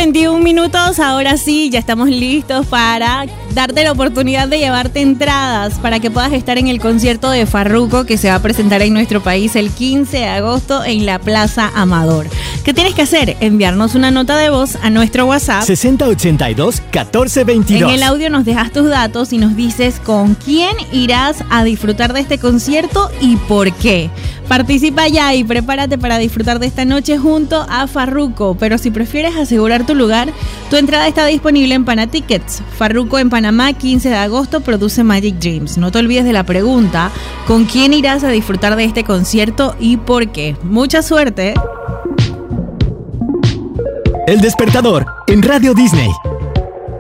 7:21, ahora sí, ya estamos listos para darte la oportunidad de llevarte entradas para que puedas estar en el concierto de Farruko que se va a presentar en nuestro país el 15 de agosto en la Plaza Amador. ¿Qué tienes que hacer? Enviarnos una nota de voz a nuestro WhatsApp 6082-1422. En el audio nos dejas tus datos y nos dices con quién irás a disfrutar de este concierto y por qué. Participa ya y prepárate para disfrutar de esta noche junto a Farruko. Pero si prefieres asegurar tu lugar, tu entrada está disponible en Panatickets. Farruko en Panamá, 15 de agosto, produce Magic Dreams. No te olvides de la pregunta, ¿con quién irás a disfrutar de este concierto y por qué? ¡Mucha suerte! El Despertador en Radio Disney.